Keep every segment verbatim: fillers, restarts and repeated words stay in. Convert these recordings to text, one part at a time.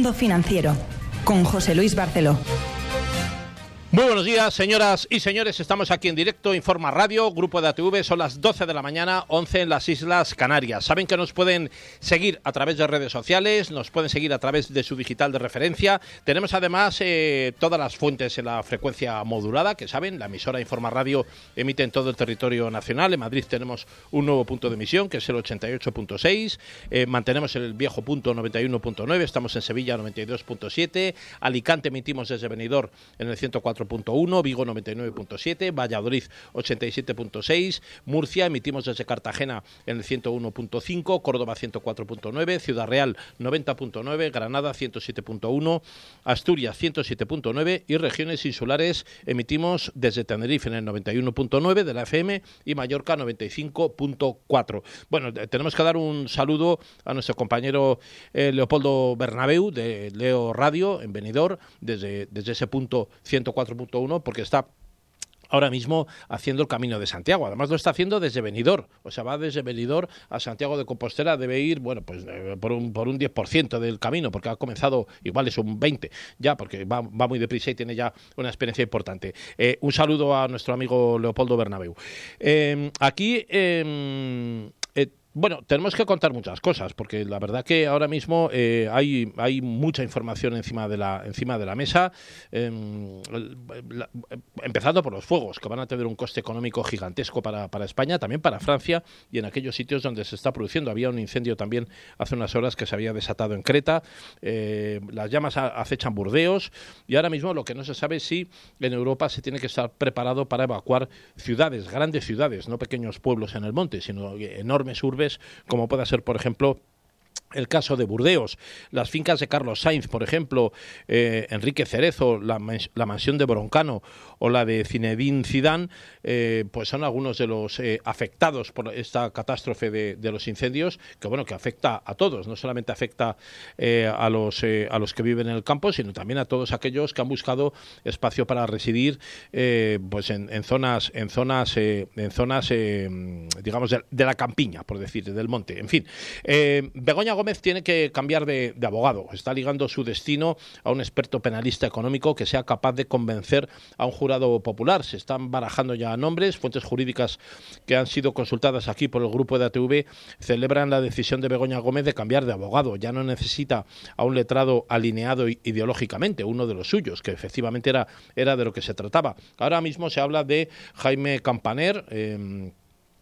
Mundo Financiero, con José Luis Barceló. Muy buenos días, señoras y señores. Estamos aquí en directo, Informa Radio, Grupo de A T V. Son las doce de la mañana, once en las Islas Canarias. Saben que nos pueden seguir a través de redes sociales, nos pueden seguir a través de su digital de referencia. Tenemos además eh, todas las fuentes en la frecuencia modulada, que saben, la emisora Informa Radio emite en todo el territorio nacional. En Madrid tenemos un nuevo punto de emisión, que es el ochenta y ocho punto seis. Eh, mantenemos el viejo punto noventa y uno punto nueve. Estamos en Sevilla noventa y dos punto siete. Alicante emitimos desde Benidorm en el ciento cuatro punto uno, Vigo noventa y nueve punto siete, Valladolid ochenta y siete punto seis, Murcia emitimos desde Cartagena en el ciento uno punto cinco, Córdoba ciento cuatro punto nueve, Ciudad Real noventa punto nueve, Granada ciento siete punto uno, Asturias ciento siete punto nueve y regiones insulares emitimos desde Tenerife en el noventa y uno punto nueve de la F M y Mallorca noventa y cinco punto cuatro. Bueno, tenemos que dar un saludo a nuestro compañero eh, Leopoldo Bernabéu de Leo Radio en Benidorm desde, desde ese punto ciento cuatro punto uno, porque está ahora mismo haciendo el Camino de Santiago. Además lo está haciendo desde Benidorm, o sea, va desde Benidorm a Santiago de Compostela. Debe ir, bueno, pues eh, por un por un diez por ciento del camino, porque ha comenzado, igual es un veinte ya, porque va, va muy deprisa y tiene ya una experiencia importante. Eh, un saludo a nuestro amigo Leopoldo Bernabéu. Eh, aquí... Eh, eh, Bueno, tenemos que contar muchas cosas, porque la verdad que ahora mismo eh, hay, hay mucha información encima de la, encima de la mesa, eh, la, empezando por los fuegos, que van a tener un coste económico gigantesco para, para España, también para Francia, y en aquellos sitios donde se está produciendo. Había un incendio también hace unas horas que se había desatado en Creta, eh, las llamas acechan Burdeos, y ahora mismo lo que no se sabe es si en Europa se tiene que estar preparado para evacuar ciudades, grandes ciudades, no pequeños pueblos en el monte, sino enormes urbes, como pueda ser, por ejemplo, el caso de Burdeos, las fincas de Carlos Sainz, por ejemplo, eh, Enrique Cerezo, la, la mansión de Broncano o la de Zinedine Zidane, eh, pues son algunos de los eh, afectados por esta catástrofe de, de los incendios, que bueno, que afecta a todos, no solamente afecta eh, a los eh, a los que viven en el campo, sino también a todos aquellos que han buscado espacio para residir, eh, pues en, en zonas, en zonas, eh, en zonas, eh, digamos de, de la campiña, por decir, del monte. En fin, eh, Begoña Gómez tiene que cambiar de, de abogado. Está ligando su destino a un experto penalista económico que sea capaz de convencer a un jurado popular. Se están barajando ya nombres. Fuentes jurídicas que han sido consultadas aquí por el grupo de A T V celebran la decisión de Begoña Gómez de cambiar de abogado. Ya no necesita a un letrado alineado ideológicamente, uno de los suyos, que efectivamente era, era de lo que se trataba. Ahora mismo se habla de Jaime Campaner, eh,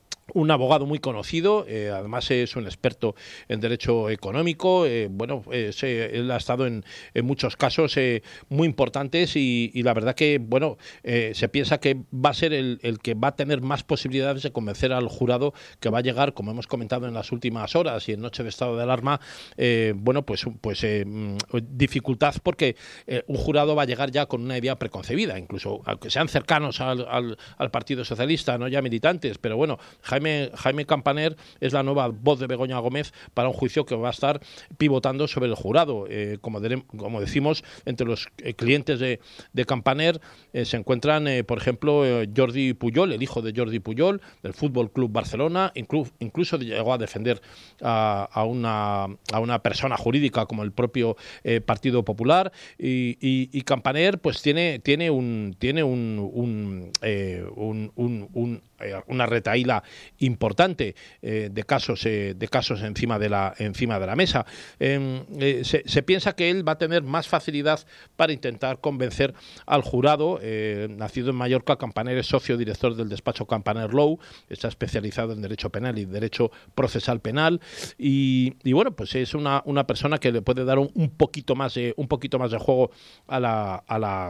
un abogado muy conocido, eh, además es un experto en derecho económico, eh, bueno, eh, se, él ha estado en, en muchos casos eh, muy importantes y, y la verdad que, bueno, eh, se piensa que va a ser el, el que va a tener más posibilidades de convencer al jurado, que va a llegar, como hemos comentado en las últimas horas y en noche de estado de alarma, eh, bueno, pues, pues eh, dificultad porque eh, un jurado va a llegar ya con una idea preconcebida, incluso aunque sean cercanos al, al, al Partido Socialista, no ya militantes, pero bueno, Jaime, Jaime Campaner es la nueva voz de Begoña Gómez para un juicio que va a estar pivotando sobre el jurado. Eh, como, de, como decimos, entre los eh, clientes de, de Campaner eh, se encuentran, eh, por ejemplo, eh, Jordi Puyol, el hijo de Jordi Puyol, del Fútbol Club Barcelona, inclu, incluso llegó a defender a, a, una, a una persona jurídica como el propio eh, Partido Popular, y, y, y Campaner pues tiene, tiene, un, tiene un, un, eh, un, un, un una retahíla importante eh, de casos eh, de casos encima de la encima de la mesa. Eh, eh, se, se piensa que él va a tener más facilidad para intentar convencer al jurado. Eh, nacido en Mallorca, Campaner es socio director del despacho Campaner Law, está especializado en derecho penal y derecho procesal penal, y, y bueno, pues es una, una persona que le puede dar un, un poquito más de, un poquito más de juego a la a la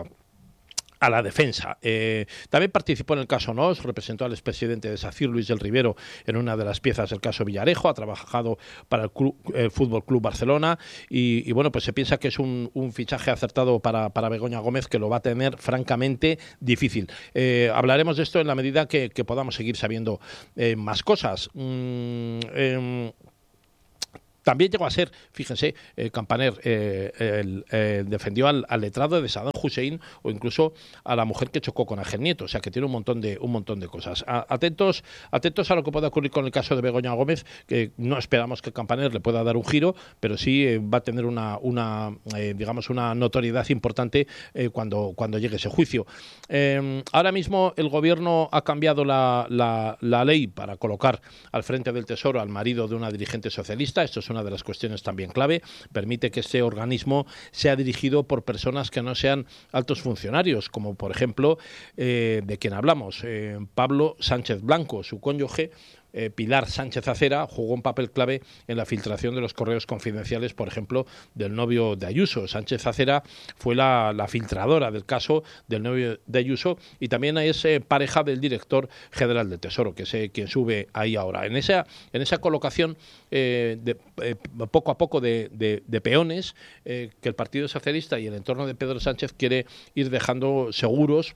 a la defensa. Eh, también participó en el caso Nos, representó al expresidente de SACIR, Luis del Rivero, en una de las piezas del caso Villarejo, ha trabajado para el, club, el Fútbol Club Barcelona y, y bueno, pues se piensa que es un, un fichaje acertado para, para Begoña Gómez, que lo va a tener francamente difícil. Eh, hablaremos de esto en la medida que, que podamos seguir sabiendo eh, más cosas. Mm, eh, También llegó a ser, fíjense, eh, Campaner eh, el, eh, defendió al, al letrado de Saddam Hussein o incluso a la mujer que chocó con Ángel Nieto, o sea que tiene un montón de un montón de cosas. A, atentos, atentos a lo que pueda ocurrir con el caso de Begoña Gómez, que no esperamos que Campaner le pueda dar un giro, pero sí eh, va a tener una, una eh, digamos, una notoriedad importante eh, cuando, cuando llegue ese juicio. Eh, ahora mismo el gobierno ha cambiado la, la, la ley para colocar al frente del Tesoro al marido de una dirigente socialista. Esto es una de las cuestiones también clave. Permite que este organismo sea dirigido por personas que no sean altos funcionarios, como por ejemplo, eh, de quien hablamos, eh, Pablo Sánchez Blanco, su cónyuge. Eh, Pilar Sánchez Acera jugó un papel clave en la filtración de los correos confidenciales, por ejemplo, del novio de Ayuso. Sánchez Acera fue la, la filtradora del caso del novio de Ayuso y también es eh, pareja del director general del Tesoro, que es eh, quien sube ahí ahora. En esa, en esa colocación, eh, de, eh, poco a poco, de, de, de peones, eh, que el Partido Socialista y el entorno de Pedro Sánchez quiere ir dejando seguros,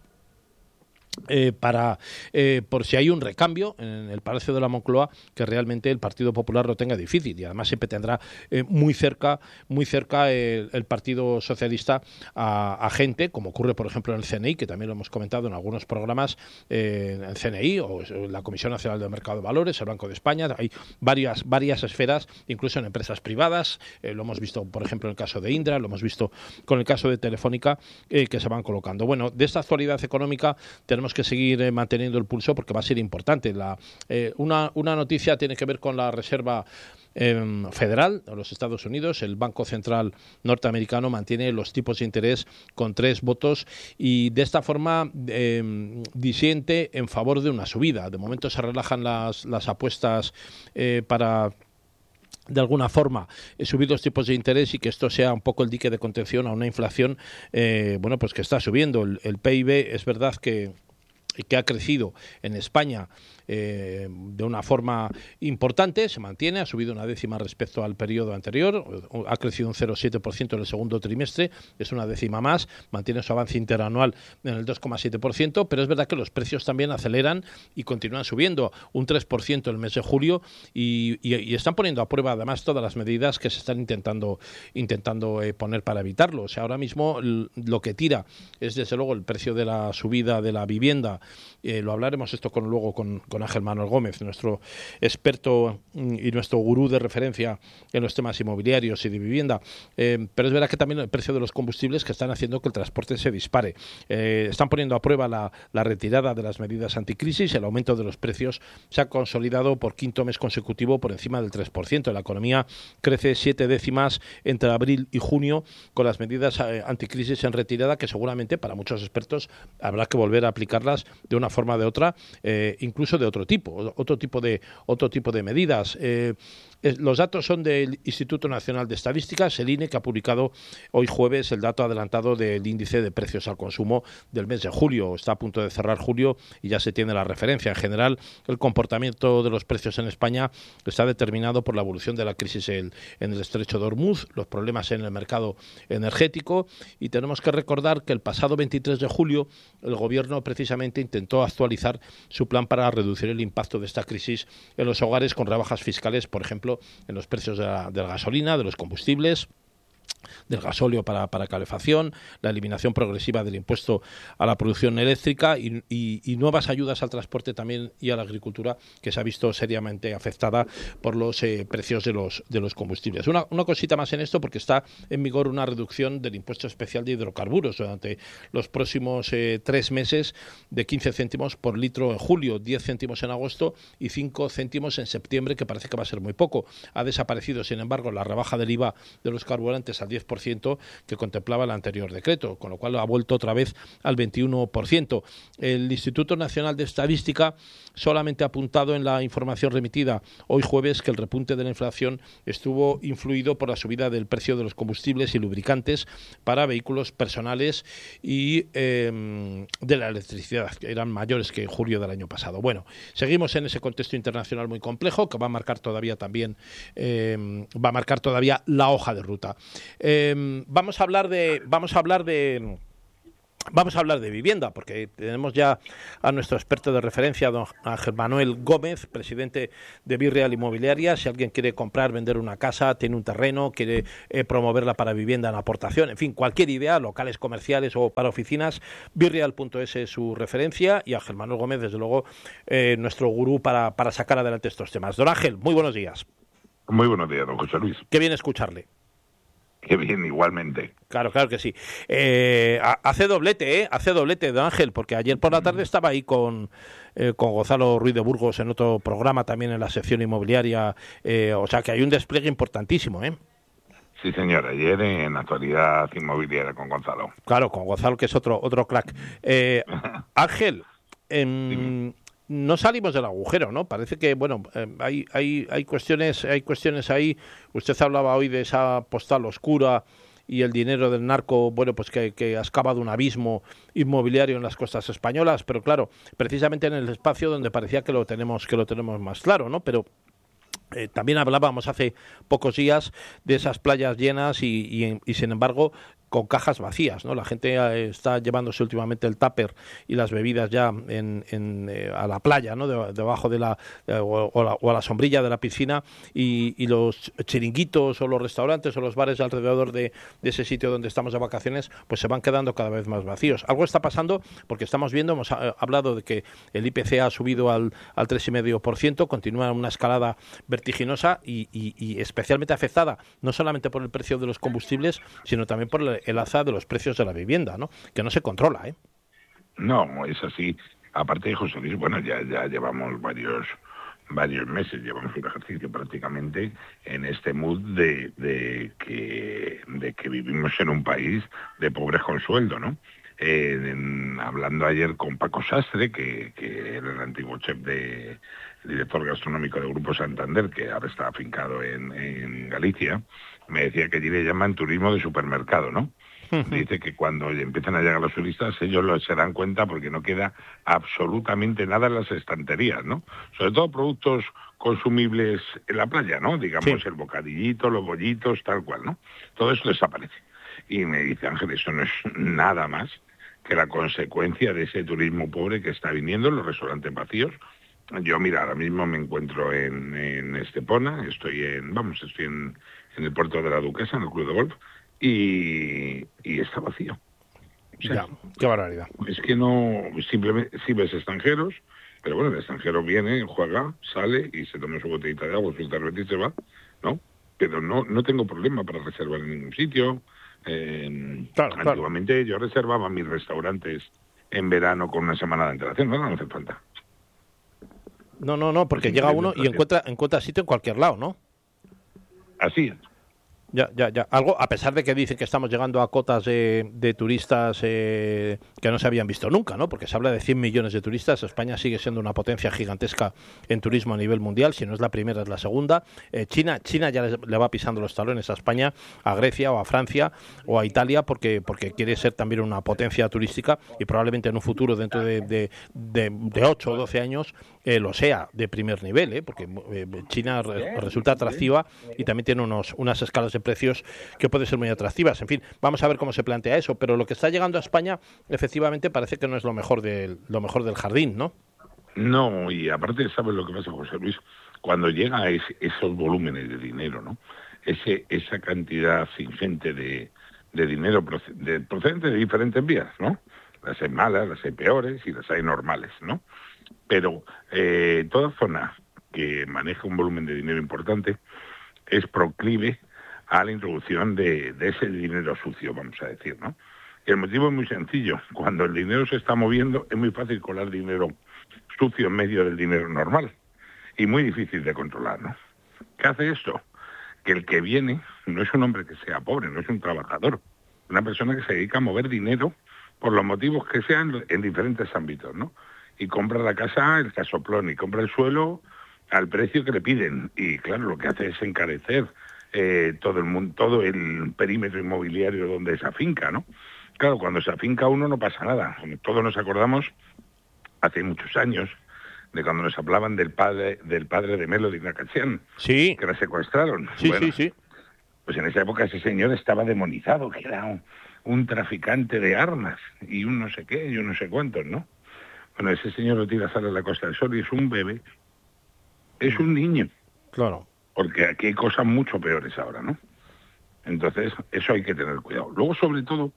Eh, para eh, por si hay un recambio en el Palacio de la Moncloa, que realmente el Partido Popular lo tenga difícil, y además siempre tendrá eh, muy cerca muy cerca el, el Partido Socialista a, a gente, como ocurre por ejemplo en el C N I, que también lo hemos comentado en algunos programas, eh, en el C N I o la Comisión Nacional del Mercado de Valores, el Banco de España. Hay varias varias esferas, incluso en empresas privadas, eh, lo hemos visto por ejemplo en el caso de Indra, lo hemos visto con el caso de Telefónica, eh, que se van colocando. Bueno, de esta actualidad económica tenemos Tenemos que seguir eh, manteniendo el pulso porque va a ser importante. La, eh, una, una noticia tiene que ver con la Reserva eh, Federal de los Estados Unidos. El Banco Central norteamericano mantiene los tipos de interés con tres votos y de esta forma eh, disiente en favor de una subida. De momento se relajan las, las apuestas eh, para de alguna forma eh, subir los tipos de interés y que esto sea un poco el dique de contención a una inflación eh, bueno, pues que está subiendo. El, el P I B es verdad que que ha crecido en España eh, de una forma importante, se mantiene, ha subido una décima respecto al periodo anterior, ha crecido un cero coma siete por ciento en el segundo trimestre, es una décima más, mantiene su avance interanual en el dos coma siete por ciento, pero es verdad que los precios también aceleran y continúan subiendo un tres por ciento en el mes de julio y, y, y están poniendo a prueba además todas las medidas que se están intentando intentando eh, poner para evitarlo. O sea, ahora mismo lo que tira es desde luego el precio de la subida de la vivienda. Eh, lo hablaremos esto con, luego con, con Ángel Manuel Gómez, nuestro experto y nuestro gurú de referencia en los temas inmobiliarios y de vivienda. Eh, pero es verdad que también el precio de los combustibles que están haciendo que el transporte se dispare. Eh, están poniendo a prueba la, la retirada de las medidas anticrisis. El aumento de los precios se ha consolidado por quinto mes consecutivo por encima del tres por ciento. La economía crece siete décimas entre abril y junio con las medidas eh, anticrisis en retirada, que seguramente para muchos expertos habrá que volver a aplicarlas de una forma o de otra, eh, incluso de otro tipo, otro tipo de otro tipo de medidas. Eh, eh, los datos son del Instituto Nacional de Estadísticas, el I N E, que ha publicado hoy jueves el dato adelantado del índice de precios al consumo del mes de julio. Está a punto de cerrar julio y ya se tiene la referencia. En general, el comportamiento de los precios en España está determinado por la evolución de la crisis en, en el estrecho de Hormuz, los problemas en el mercado energético, y tenemos que recordar que el pasado veintitrés de julio el gobierno precisamente intentó actualizar su plan para reducir el impacto de esta crisis en los hogares con rebajas fiscales, por ejemplo, en los precios de la, de la gasolina, de los combustibles, del gasóleo para, para calefacción, la eliminación progresiva del impuesto a la producción eléctrica y, y, y nuevas ayudas al transporte también y a la agricultura, que se ha visto seriamente afectada por los eh, precios de los de los combustibles. Una, una cosita más en esto, porque está en vigor una reducción del impuesto especial de hidrocarburos durante los próximos eh, tres meses de quince céntimos por litro en julio, diez céntimos en agosto y cinco céntimos en septiembre, que parece que va a ser muy poco. Ha desaparecido, sin embargo, la rebaja del I V A de los carburantes al diez por ciento que contemplaba el anterior decreto, con lo cual ha vuelto otra vez al veintiuno por ciento. El Instituto Nacional de Estadística solamente ha apuntado en la información remitida hoy jueves que el repunte de la inflación estuvo influido por la subida del precio de los combustibles y lubricantes para vehículos personales y eh, de la electricidad, que eran mayores que en julio del año pasado. Bueno, seguimos en ese contexto internacional muy complejo que va a marcar todavía también eh, va a marcar todavía la hoja de ruta. Eh, vamos a hablar de vamos a hablar de Vamos a hablar de vivienda, porque tenemos ya a nuestro experto de referencia, don Ángel Manuel Gómez, presidente de Virreal Inmobiliaria. Si alguien quiere comprar, vender una casa, tiene un terreno, quiere eh, promoverla para vivienda en aportación, en fin, cualquier idea, locales comerciales o para oficinas, virreal punto es es su referencia, y Ángel Manuel Gómez, desde luego, eh, nuestro gurú para, para sacar adelante estos temas. Don Ángel, muy buenos días. Muy buenos días, don José Luis. Qué bien escucharle. Qué bien, igualmente. Claro, claro que sí. Eh, hace doblete, ¿eh? Hace doblete, don Ángel, porque ayer por la tarde estaba ahí con, eh, con Gonzalo Ruiz de Burgos en otro programa, también en la sección inmobiliaria. Eh, o sea que hay un despliegue importantísimo, ¿eh? Sí, señor. Ayer en Actualidad Inmobiliaria con Gonzalo. Claro, con Gonzalo, que es otro otro crack. Eh, Ángel, eh, no salimos del agujero, ¿no? Parece que, bueno, eh, hay, hay, hay cuestiones, hay cuestiones ahí. Usted hablaba hoy de esa postal oscura y el dinero del narco, bueno, pues que, que ha excavado un abismo inmobiliario en las costas españolas, pero claro, precisamente en el espacio donde parecía que lo tenemos, que lo tenemos más claro, ¿no? Pero Eh, también hablábamos hace pocos días de esas playas llenas y, y, y sin embargo con cajas vacías, ¿no? La gente eh, está llevándose últimamente el tupper y las bebidas ya en, en, eh, a la playa, ¿no? De, debajo de la, eh, o, o, la o a la sombrilla de la piscina, y, y los chiringuitos o los restaurantes o los bares alrededor de, de ese sitio donde estamos de vacaciones pues se van quedando cada vez más vacíos. Algo está pasando porque estamos viendo, hemos eh, hablado de que el I P C ha subido al, al tres coma cinco por ciento, continúa una escalada vertiginosa y, y, y especialmente afectada no solamente por el precio de los combustibles, sino también por el el alza de los precios de la vivienda, ¿no? Que no se controla, ¿eh? No, es así. Aparte de José Luis, bueno, ya, ya llevamos varios varios meses, llevamos un ejercicio prácticamente en este mood de, de, que, de que vivimos en un país de pobres con sueldo, ¿no? Eh, en, hablando ayer con Paco Sastre, que, que era el antiguo chef de director gastronómico del Grupo Santander, que ahora está afincado en, en Galicia, me decía que allí le llaman turismo de supermercado, ¿no? Dice que cuando empiezan a llegar los turistas ellos lo se dan cuenta porque no queda absolutamente nada en las estanterías, ¿no? Sobre todo productos consumibles en la playa, ¿no? Digamos, sí, el bocadillito, los bollitos, tal cual, ¿no? Todo eso desaparece. Y me dice, Ángel, eso no es nada más que la consecuencia de ese turismo pobre que está viniendo, los restaurantes vacíos. Yo, mira, ahora mismo me encuentro en, en Estepona, estoy en, vamos, estoy en, en el puerto de la Duquesa, en el club de golf, y, y está vacío. O sea, ya, qué barbaridad. Es que no, simplemente, sí ves extranjeros, pero bueno, el extranjero viene, juega, sale y se toma su botellita de agua, su cerveza y se va, ¿no? Pero no, no tengo problema para reservar en ningún sitio. Eh, claro, antiguamente claro. yo reservaba mis restaurantes en verano con una semana de antelación, no, no hace falta. No, no, no, porque llega uno y encuentra encuentra sitio en cualquier lado, ¿no? Así es. Ya, ya, ya. Algo, a pesar de que dicen que estamos llegando a cotas de, de turistas eh, que no se habían visto nunca, ¿no? Porque se habla de cien millones de turistas. España sigue siendo una potencia gigantesca en turismo a nivel mundial. Si no es la primera, es la segunda. Eh, China China ya le, le va pisando los talones a España, a Grecia o a Francia o a Italia, porque porque quiere ser también una potencia turística y probablemente en un futuro, dentro de, de, de, de ocho o doce años, eh, lo sea de primer nivel, ¿eh? Porque eh, China re, resulta atractiva y también tiene unos unas escalas de precios que pueden ser muy atractivas. En fin, vamos a ver cómo se plantea eso, pero lo que está llegando a España efectivamente parece que no es lo mejor del, lo mejor del jardín, ¿no? No, y aparte, ¿sabes lo que pasa, José Luis? Cuando llega es, esos volúmenes de dinero, ¿no? Ese, esa cantidad ingente de, de dinero de, procedente de diferentes vías, ¿no? Las hay malas, las hay peores y las hay normales, ¿no? Pero eh, toda zona que maneja un volumen de dinero importante es proclive a la introducción de, de ese dinero sucio, vamos a decir, ¿no? Y el motivo es muy sencillo. Cuando el dinero se está moviendo, es muy fácil colar dinero sucio en medio del dinero normal y muy difícil de controlar, ¿no? ¿Qué hace esto? Que el que viene no es un hombre que sea pobre, no es un trabajador, una persona que se dedica a mover dinero por los motivos que sean en diferentes ámbitos, ¿no? Y compra la casa, el casoplón, y compra el suelo al precio que le piden. Y claro, lo que hace es encarecer Eh, todo el mundo, todo el perímetro inmobiliario donde se afinca, ¿no? Claro, cuando se afinca uno no pasa nada. Todos nos acordamos hace muchos años de cuando nos hablaban del padre del padre de Melody Nakashian, sí, que la secuestraron. Sí, bueno, sí, sí. Pues en esa época ese señor estaba demonizado, que era un, un traficante de armas y un no sé qué, y un no sé cuántos, ¿no? Bueno, ese señor lo tira a salir a la Costa del Sol y es un bebé, es un niño. Claro. Porque aquí hay cosas mucho peores ahora, ¿no? Entonces, eso hay que tener cuidado. Luego, sobre todo,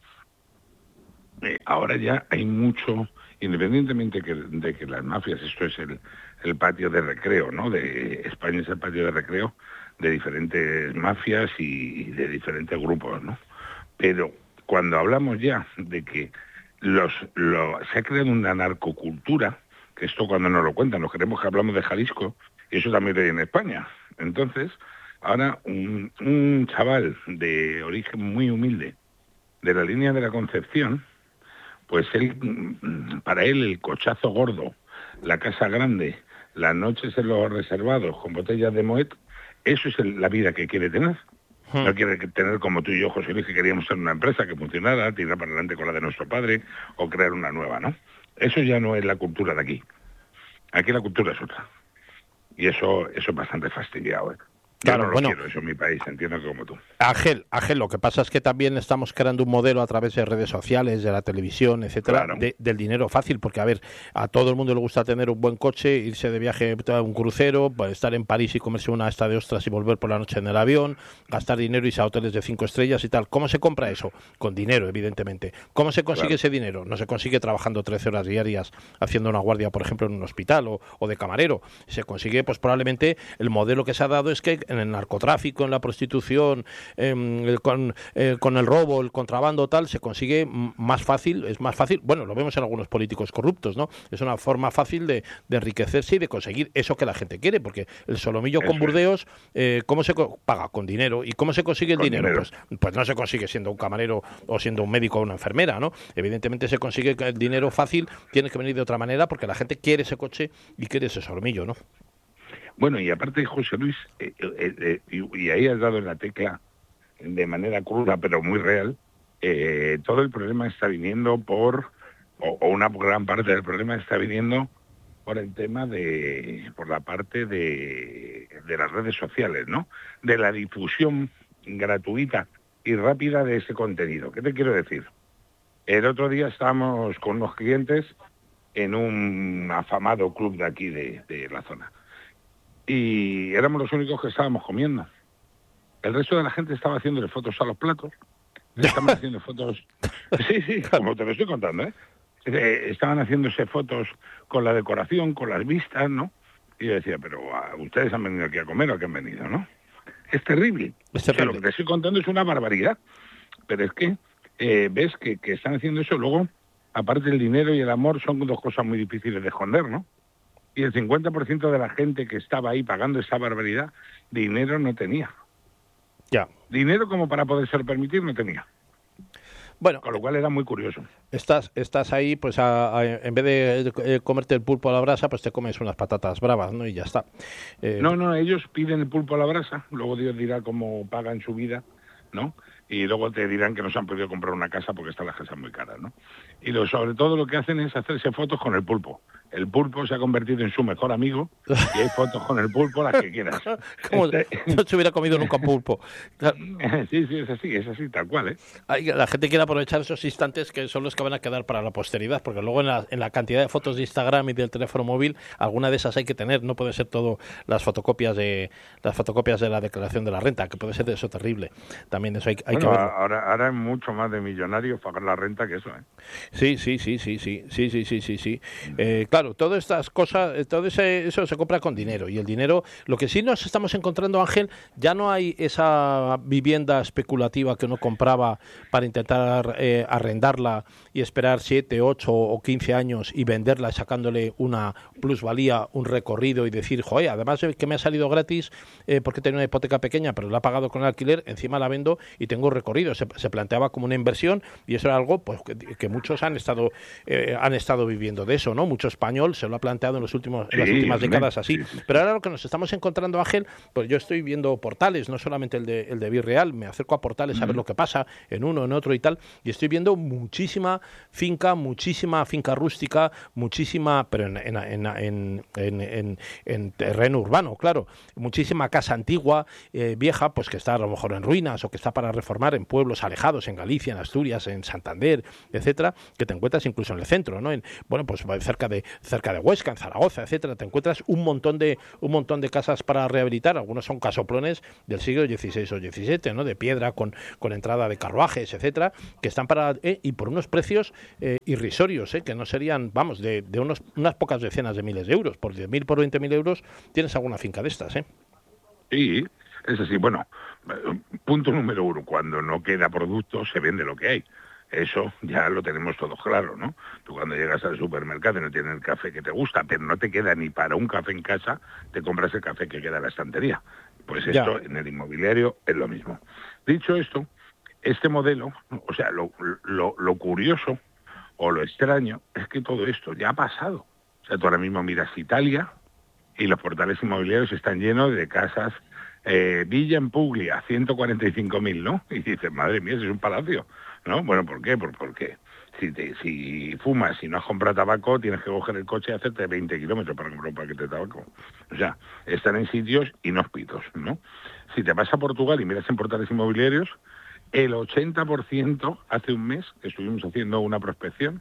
eh, ahora ya hay mucho, independientemente que, de que las mafias, esto es el, el patio de recreo, ¿no? De España es el patio de recreo de diferentes mafias y de diferentes grupos, ¿no? Pero cuando hablamos ya de que los, los se ha creado una narcocultura, que esto cuando nos lo cuentan, nos creemos que hablamos de Jalisco, y eso también hay en España. Entonces, ahora un, un chaval de origen muy humilde, de la línea de la Concepción, pues él, para él el cochazo gordo, la casa grande, las noches en los reservados con botellas de Moet, eso es el, la vida que quiere tener. Hmm. No quiere tener como tú y yo, José Luis, que queríamos ser una empresa que funcionara, tirar para adelante con la de nuestro padre o crear una nueva, ¿no? Eso ya no es la cultura de aquí. Aquí la cultura es otra. Y eso, eso es bastante fastidiado, ¿eh? Claro, yo no lo bueno, quiero eso en mi país, entiendo que como tú. Ángel, Ángel, lo que pasa es que también estamos creando un modelo a través de redes sociales, de la televisión, etcétera, claro. de, del dinero fácil, porque a ver, a todo el mundo le gusta tener un buen coche, irse de viaje a un crucero, estar en París y comerse una esta de ostras y volver por la noche en el avión, gastar dinero y irse a hoteles de cinco estrellas y tal. ¿Cómo se compra eso? Con dinero, evidentemente. ¿Cómo se consigue claro. ese dinero? No se consigue trabajando trece horas diarias haciendo una guardia, por ejemplo, en un hospital o, o de camarero. Se consigue, pues probablemente, el modelo que se ha dado es que en el narcotráfico, en la prostitución, eh, con, eh, con el robo, el contrabando, tal, se consigue más fácil, es más fácil, bueno, lo vemos en algunos políticos corruptos, ¿no? Es una forma fácil de, de enriquecerse y de conseguir eso que la gente quiere, porque el solomillo eso con Burdeos, eh, ¿cómo se co- paga? Con dinero. ¿Y cómo se consigue el dinero? dinero? Pues, pues no se consigue siendo un camarero o siendo un médico o una enfermera, ¿no? Evidentemente se consigue que el dinero fácil tiene que venir de otra manera porque la gente quiere ese coche y quiere ese solomillo, ¿no? Bueno, y aparte, José Luis, eh, eh, eh, y, y ahí has dado en la tecla de manera cruda, pero muy real, eh, todo el problema está viniendo por, o, o una gran parte del problema está viniendo por el tema de, por la parte de, de las redes sociales, ¿no? De la difusión gratuita y rápida de ese contenido. ¿Qué te quiero decir? El otro día estábamos con unos clientes en un afamado club de aquí de, de la zona. Y éramos los únicos que estábamos comiendo. El resto de la gente estaba haciéndole fotos a los platos. Estaban haciendo fotos... Sí, sí, como te lo estoy contando, ¿eh? eh estaban haciéndose fotos con la decoración, con las vistas, ¿no? Y yo decía, pero uh, ustedes han venido aquí a comer o qué han venido, ¿no? Es terrible. Es terrible. O sea, lo que te estoy contando es una barbaridad. Pero es que eh, ves que, que están haciendo eso. Luego, aparte el dinero y el amor son dos cosas muy difíciles de esconder, ¿no? Y el cincuenta por ciento de la gente que estaba ahí pagando esa barbaridad, dinero no tenía. Ya. Dinero como para poderse permitir no tenía. Bueno, con lo cual era muy curioso. Estás, estás ahí, pues a, a, en vez de eh, comerte el pulpo a la brasa, pues te comes unas patatas bravas, ¿no? Y ya está. Eh... No, no, ellos piden el pulpo a la brasa, luego Dios dirá cómo pagan su vida, ¿no? Y luego te dirán que no se han podido comprar una casa porque están las casas muy caras, ¿no? Y lo, sobre todo lo que hacen es hacerse fotos con el pulpo. El pulpo se ha convertido en su mejor amigo y hay fotos con el pulpo las que quieras. Como este... no se hubiera comido nunca pulpo. Sí, sí, es así, es así, tal cual, ¿eh? La gente quiere aprovechar esos instantes que son los que van a quedar para la posteridad, porque luego en la, en la cantidad de fotos de Instagram y del teléfono móvil, alguna de esas hay que tener, no puede ser todo las fotocopias de las fotocopias de la declaración de la renta, que puede ser de eso terrible. También eso hay, hay bueno, que verlo. Ahora, ahora es mucho más de millonarios pagar la renta que eso, ¿eh? Sí, sí, sí, sí, sí, sí, sí, sí, sí, sí. Eh, claro, todas estas cosas, todo ese, eso se compra con dinero, y el dinero, lo que sí nos estamos encontrando, Ángel, ya no hay esa vivienda especulativa que uno compraba para intentar eh, arrendarla y esperar siete, ocho o quince años y venderla sacándole una plusvalía, un recorrido y decir, joder, además de que me ha salido gratis eh, porque tenía una hipoteca pequeña, pero la he pagado con el alquiler, encima la vendo y tengo recorrido. Se, se planteaba como una inversión y eso era algo pues que, que muchos han estado eh, han estado viviendo de eso, ¿no? Muchos español se lo ha planteado en, los últimos, en Sí, las últimas hombre, décadas así. sí, sí. Pero ahora lo que nos estamos encontrando, Ángel, pues yo estoy viendo portales, no solamente el de, el de Virreal, me acerco a portales a ver lo que pasa en uno, en otro y tal, y estoy viendo muchísima finca, muchísima finca rústica, muchísima, pero en, en, en, en, en, en, en terreno urbano, claro, muchísima casa antigua, eh, vieja, pues que está a lo mejor en ruinas o que está para reformar en pueblos alejados, en Galicia, en Asturias, en Santander, etcétera, que te encuentras incluso en el centro, ¿no? En, bueno, pues cerca de cerca de Huesca, en Zaragoza, etcétera, te encuentras un montón de un montón de casas para rehabilitar, algunos son casoplones del siglo dieciséis o diecisiete, ¿no? De piedra con, con entrada de carruajes, etcétera, que están para eh, y por unos precios eh, irrisorios, eh, que no serían, vamos, de, de unos unas pocas decenas de miles de euros, por diez mil, por veinte mil euros tienes alguna finca de estas, ¿eh? Sí, es así. Bueno, punto número uno, cuando no queda producto se vende lo que hay. Eso ya lo tenemos todos claro, ¿no? Tú cuando llegas al supermercado y no tienes el café que te gusta, pero no te queda ni para un café en casa, te compras el café que queda en la estantería. Pues esto ya. En el inmobiliario es lo mismo. Dicho esto, este modelo, o sea, lo, lo, lo curioso o lo extraño es que todo esto ya ha pasado. O sea, tú ahora mismo miras Italia y los portales inmobiliarios están llenos de casas, eh, Villa en Puglia, ciento cuarenta y cinco mil, ¿no? Y dices, madre mía, eso es un palacio, ¿no? Bueno, ¿por qué? ¿Por, por qué? Si, te, si fumas y no has comprado tabaco, tienes que coger el coche y hacerte veinte kilómetros para comprar un paquete de tabaco. O sea, están en sitios inhóspitos, ¿no? Si te vas a Portugal y miras en portales inmobiliarios, el ochenta por ciento, hace un mes que estuvimos haciendo una prospección,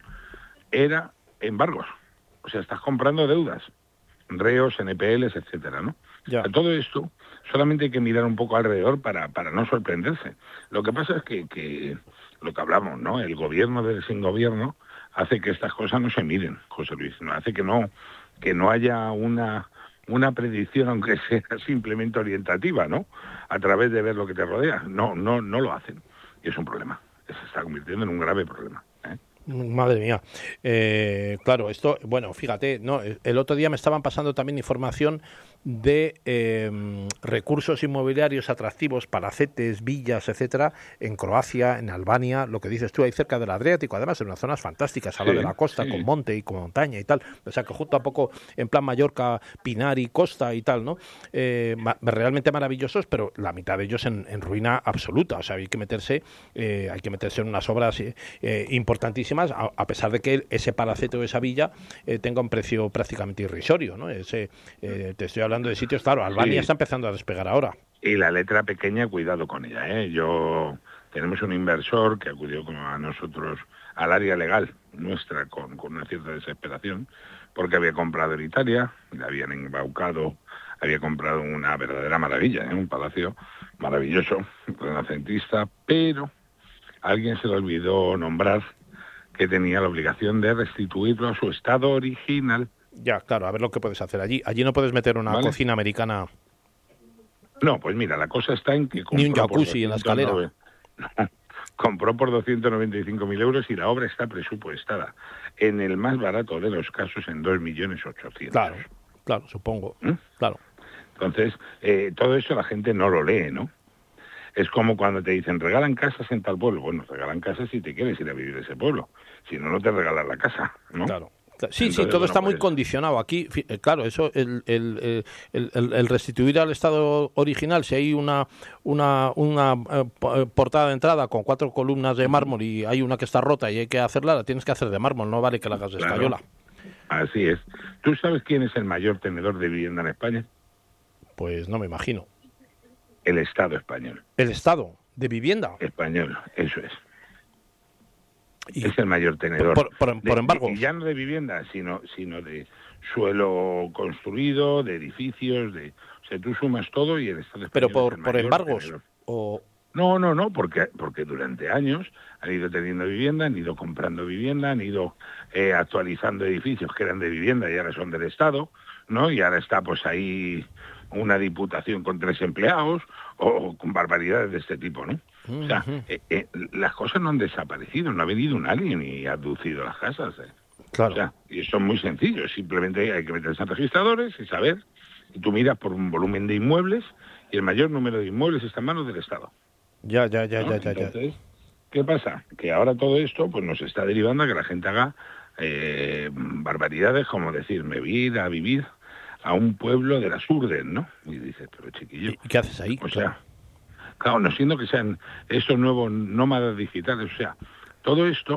era embargos. O sea, estás comprando deudas, reos, N P Ls, etcétera, ¿no? Ya. A todo esto solamente hay que mirar un poco alrededor para, para no sorprenderse. Lo que pasa es que, que lo que hablamos, ¿no? El gobierno del sin gobierno hace que estas cosas no se miren, José Luis, ¿no? Hace que no, que no haya una, una predicción, aunque sea simplemente orientativa, ¿no? A través de ver lo que te rodea. No, no, no lo hacen. Y es un problema. Se está convirtiendo en un grave problema, ¿eh? Madre mía. Eh, claro, esto, bueno, fíjate, no, el otro día me estaban pasando también información de eh, recursos inmobiliarios atractivos, palacetes, villas, etcétera, en Croacia, en Albania, lo que dices tú, ahí cerca del Adriático, además en unas zonas fantásticas, al lado de la costa, sí, con monte y con montaña y tal, o sea que junto a poco en plan Mallorca, Pinar y Costa y tal, ¿no? Eh, ma- realmente maravillosos, pero la mitad de ellos en, en ruina absoluta, o sea, hay que meterse, eh, hay que meterse en unas obras eh, importantísimas, a, a pesar de que ese palacete o esa villa eh, tenga un precio prácticamente irrisorio, ¿no? Ese, eh, te estoy hablando de sitios, claro, Albania sí. Está empezando a despegar ahora. Y la letra pequeña, cuidado con ella, ¿eh? Yo, tenemos un inversor que acudió como a nosotros al área legal nuestra con, con una cierta desesperación, porque había comprado en Italia, le habían embaucado, había comprado una verdadera maravilla, ¿eh? Un palacio maravilloso, renacentista, pero alguien se le olvidó nombrar que tenía la obligación de restituirlo a su estado original. Ya, claro, a ver lo que puedes hacer allí. Allí no puedes meter una ¿Vale? cocina americana. No, pues mira, la cosa está en que... Ni un jacuzzi en la escalera. Compró por doscientos noventa y cinco mil euros y la obra está presupuestada, en el más barato de los casos, en dos millones ochocientos. Claro, claro, supongo. ¿Mm? Claro. Entonces, eh, todo eso la gente no lo lee, ¿no? Es como cuando te dicen, regalan casas en tal pueblo. Bueno, regalan casas si te quieres ir a vivir a ese pueblo. Si no, no te regalan la casa, ¿no? Claro. Sí, Entonces, sí, todo bueno, está muy pues... condicionado. Aquí, claro, eso, el, el, el, el, el restituir al estado original, si hay una una, una eh, portada de entrada con cuatro columnas de mármol y hay una que está rota y hay que hacerla, la tienes que hacer de mármol, no vale que la hagas de claro. escayola. Así es. ¿Tú sabes quién es el mayor tenedor de vivienda en España? Pues no me imagino. El Estado español. ¿El Estado de vivienda? Español, eso es. Y es el mayor tenedor. Por, por, por de, embargo. Y ya no de vivienda, sino sino de suelo construido, de edificios, de... O sea, tú sumas todo y el Estado español Pero por, es el por embargos tenedor. o... No, no, no, porque porque durante años han ido teniendo vivienda, han ido comprando vivienda, han ido eh, actualizando edificios que eran de vivienda y ahora son del Estado, ¿no? Y ahora está pues ahí una diputación con tres empleados o con barbaridades de este tipo, ¿no? Uh-huh. O sea, eh, eh, las cosas no han desaparecido, no ha venido un alien y ha abducido las casas. Eh. Claro. O sea, y eso es muy sencillo, simplemente hay que meterse en registradores y saber, y tú miras por un volumen de inmuebles y el mayor número de inmuebles está en manos del Estado. Ya, ya, ya, ¿no? ya, ya. Entonces, ¿qué pasa? Que ahora todo esto pues nos está derivando a que la gente haga eh, barbaridades como decir, me voy a ir a vivir a un pueblo de las Urdes, ¿no? Y dices, pero chiquillo... ¿Y qué haces ahí? O sea, claro, no siendo que sean estos nuevos nómadas digitales, o sea, todo esto...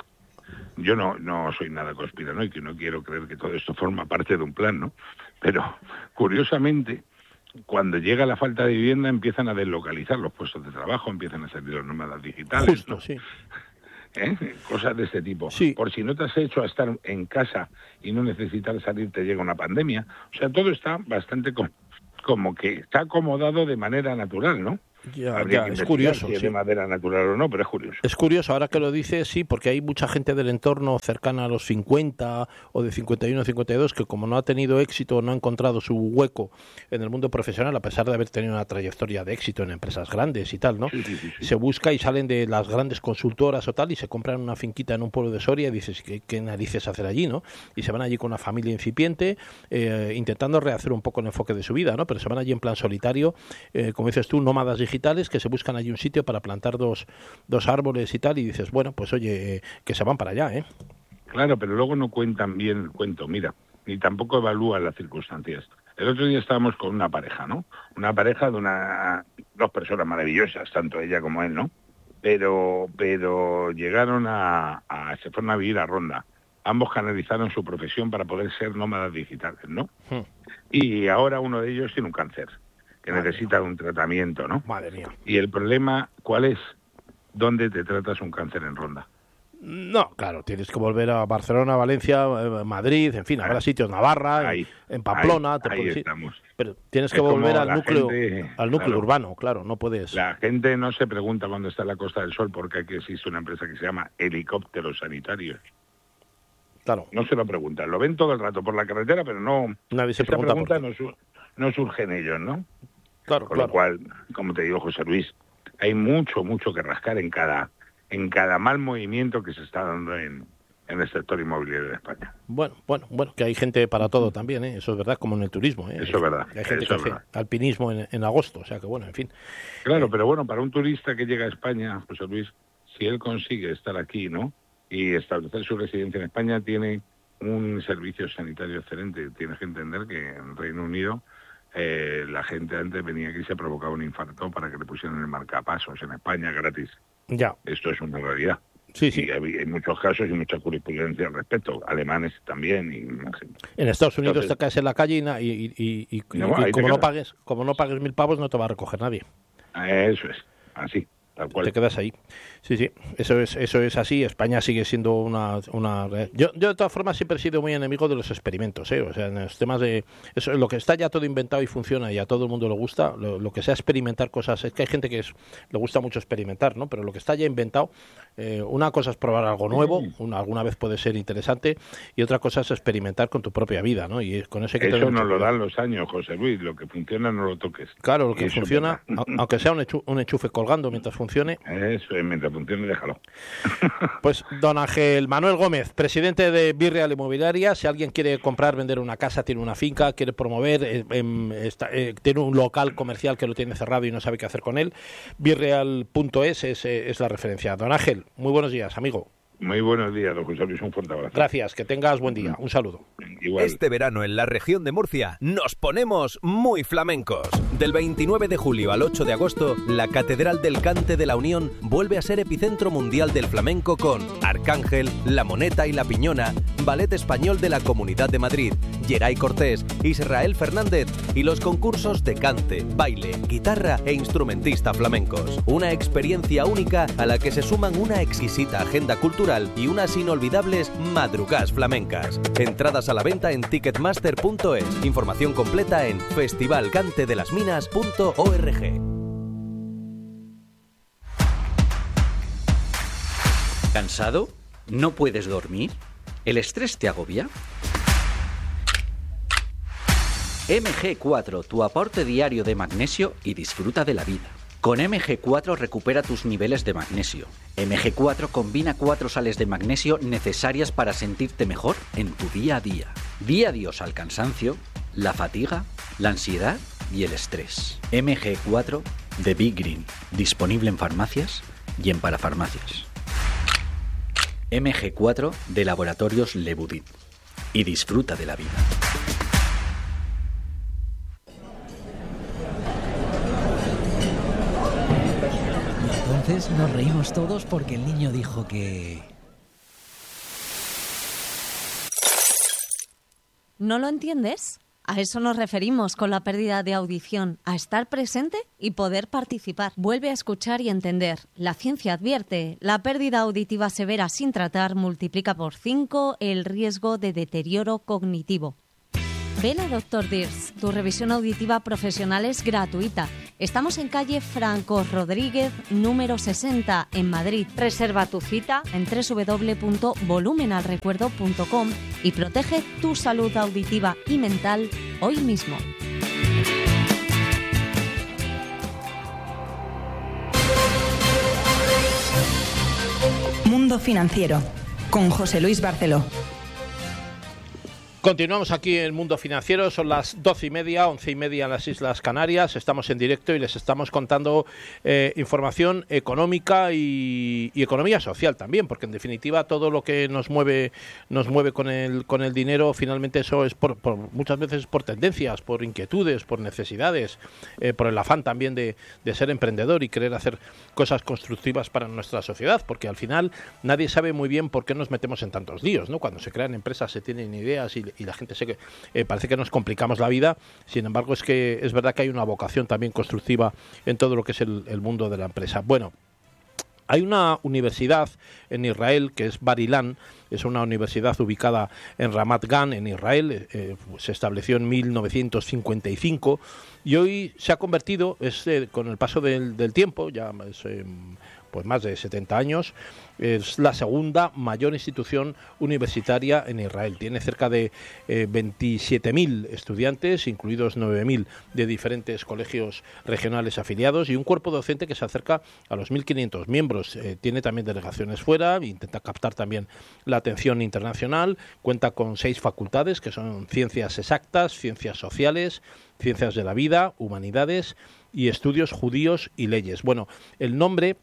Yo no, no soy nada conspiranoico y no quiero creer que todo esto forma parte de un plan, ¿no? Pero, curiosamente, cuando llega la falta de vivienda empiezan a deslocalizar los puestos de trabajo, empiezan a salir los nómadas digitales. Justo, ¿no? sí. ¿Eh? Cosas de este tipo. Sí. Por si no te has hecho a estar en casa y no necesitar salir, te llega una pandemia. O sea, todo está bastante com- como que está acomodado de manera natural, ¿no? Ya, Habría ya, que es investigar curioso. si es Sí. de madera natural o no, pero es curioso. Es curioso, ahora que lo dices, sí, porque hay mucha gente del entorno cercana a los cincuenta o de cincuenta y uno a cincuenta y dos que como no ha tenido éxito, no ha encontrado su hueco en el mundo profesional, a pesar de haber tenido una trayectoria de éxito en empresas grandes y tal, ¿no? Sí, sí, sí, sí. Se busca y salen de las grandes consultoras o tal y se compran una finquita en un pueblo de Soria y dices, ¿qué, qué narices hacer allí, no? Y se van allí con una familia incipiente, eh, intentando rehacer un poco el enfoque de su vida, ¿no? Pero se van allí en plan solitario, eh, como dices tú, nómadas digitales que se buscan allí un sitio para plantar dos, dos árboles y tal, y dices, bueno, pues oye, eh, que se van para allá, ¿eh? Claro, pero luego no cuentan bien el cuento, mira, ni tampoco evalúan las circunstancias. El otro día estábamos con una pareja, ¿no? Una pareja de una dos personas maravillosas, tanto ella como él, ¿no? Pero pero llegaron a, a se fueron a vivir a Ronda. Ambos canalizaron su profesión para poder ser nómadas digitales, ¿no? Hmm. Y ahora uno de ellos tiene un cáncer que Madre necesita un tratamiento, ¿no? Madre mía. Y el problema, ¿cuál es? ¿Dónde te tratas un cáncer en Ronda? No, claro, tienes que volver a Barcelona, Valencia, eh, Madrid, en fin, habrá sitios, Navarra, Ahí, en, en Pamplona, ahí, te ahí puedes ir. estamos. Pero tienes que Es como volver al la núcleo, gente- al núcleo claro. urbano, claro, no puedes. La gente no se pregunta cuando está en la Costa del Sol porque aquí existe una empresa que se llama Helicópteros Sanitarios. Claro, No se lo preguntan, lo ven todo el rato por la carretera, pero no... nadie se esa pregunta por pregunta qué. no, su- no surge en ellos, ¿no? Claro, Con claro. lo cual, como te digo, José Luis, hay mucho, mucho que rascar en cada en cada mal movimiento que se está dando en, en el sector inmobiliario de España. Bueno, bueno, bueno, que hay gente para todo también, ¿eh? Eso es verdad, como en el turismo, ¿eh? Eso Hay- es verdad, Hay gente eso que es hace verdad. alpinismo en, en agosto, o sea que bueno, en fin. Claro, Eh. pero bueno, para un turista que llega a España, José Luis, si él consigue estar aquí, ¿no? Y establecer su residencia en España, tiene un servicio sanitario excelente. Tienes que entender que en Reino Unido eh, la gente antes venía aquí y se provocaba un infarto para que le pusieran el marcapasos en España gratis. Ya, Esto es una realidad. sí, sí. Y hay, hay muchos casos y mucha jurisprudencia al respecto. Alemanes también. Y, no sé. En Estados Unidos Entonces- te caes en la calle y, na- y, y- y- y- No, y ahí te como no quedas. pagues, como no pagues mil pavos no te va a recoger nadie. Eso es, así, tal cual. Te quedas ahí. Sí, sí, eso es, eso es así. España sigue siendo una... una yo, yo, de todas formas, siempre he sido muy enemigo de los experimentos, ¿eh? O sea, en los temas de... Eso, lo que está ya todo inventado y funciona y a todo el mundo le gusta, lo, lo que sea experimentar cosas... Es que hay gente que es, le gusta mucho experimentar, ¿no? Pero lo que está ya inventado, eh, una cosa es probar algo nuevo, una, alguna vez puede ser interesante, y otra cosa es experimentar con tu propia vida, ¿no? Y con eso hay que tener Eso mucho nos lo cuidado. dan los años, José Luis. Lo que funciona no lo toques. Claro, lo Y que eso es funciona, verdad. a- aunque sea un, enchu- un enchufe colgando mientras funcione. Eso es, mientras funcione, déjalo. Pues don Ángel Manuel Gómez, presidente de Virreal Inmobiliaria, si alguien quiere comprar, vender una casa, tiene una finca, quiere promover, eh, em, está- eh, tiene un local comercial que lo tiene cerrado y no sabe qué hacer con él, virreal punto es es, eh, es la referencia. Don Ángel, muy buenos días, amigo. Muy buenos días, don José Luis. Un fuerte abrazo. Gracias, que tengas buen día. Un saludo. Igual. Este verano en la región de Murcia nos ponemos muy flamencos. Del veintinueve de julio al ocho de agosto, la Catedral del Cante de la Unión vuelve a ser epicentro mundial del flamenco con Arcángel, La Moneta y La Piñona, Ballet Español de la Comunidad de Madrid, Geray Cortés, Israel Fernández y los concursos de cante, baile, guitarra e instrumentista flamencos. Una experiencia única a la que se suman una exquisita agenda cultural y unas inolvidables madrugadas flamencas. Entradas a la venta en ticketmaster punto es. Información completa en festival cante de las minas punto org. ¿Cansado? ¿No puedes dormir? ¿El estrés te agobia? eme ge cuatro, tu aporte diario de magnesio y disfruta de la vida. Con eme ge cuatro recupera tus niveles de magnesio. eme ge cuatro combina cuatro sales de magnesio necesarias para sentirte mejor en tu día a día. Di adiós al cansancio, la fatiga, la ansiedad y el estrés. eme ge cuatro de Big Green, disponible en farmacias y en parafarmacias. M G cuatro de Laboratorios Lebudit. Y disfruta de la vida. Entonces nos reímos todos porque el niño dijo que... ¿No lo entiendes? A eso nos referimos con la pérdida de audición, a estar presente y poder participar. Vuelve a escuchar y entender. La ciencia advierte, la pérdida auditiva severa sin tratar multiplica por cinco el riesgo de deterioro cognitivo. Ven a doctor Dirs, tu revisión auditiva profesional es gratuita. Estamos en calle Franco Rodríguez, número sesenta, en Madrid. Reserva tu cita en doble u doble u doble u punto volumenalrecuerdo punto com y protege tu salud auditiva y mental hoy mismo. Mundo Financiero, con José Luis Barceló. Continuamos aquí en el Mundo Financiero, son las doce y media, once y media en las Islas Canarias, estamos en directo y les estamos contando eh, información económica y, y economía social también, porque en definitiva todo lo que nos mueve nos mueve con el con el dinero, finalmente eso es por, por muchas veces por tendencias, por inquietudes, por necesidades, eh, por el afán también de, de ser emprendedor y querer hacer cosas constructivas para nuestra sociedad, porque al final nadie sabe muy bien por qué nos metemos en tantos líos, ¿no? Cuando se crean empresas se tienen ideas y y la gente sé que eh, parece que nos complicamos la vida. Sin embargo, es que es verdad que hay una vocación también constructiva en todo lo que es el, el mundo de la empresa. Bueno, hay una universidad en Israel que es Bar Ilan, es una universidad ubicada en Ramat Gan, en Israel, eh, se estableció en mil novecientos cincuenta y cinco y hoy se ha convertido, es, eh, con el paso del, del tiempo, ya es, eh, pues más de setenta años, es la segunda mayor institución universitaria en Israel. Tiene cerca de eh, veintisiete mil estudiantes, incluidos nueve mil de diferentes colegios regionales afiliados y un cuerpo docente que se acerca a los mil quinientos miembros. Eh, tiene también delegaciones fuera, intenta captar también la atención internacional, cuenta con seis facultades que son ciencias exactas, ciencias sociales, ciencias de la vida, humanidades y estudios judíos y leyes. Bueno, el nombre...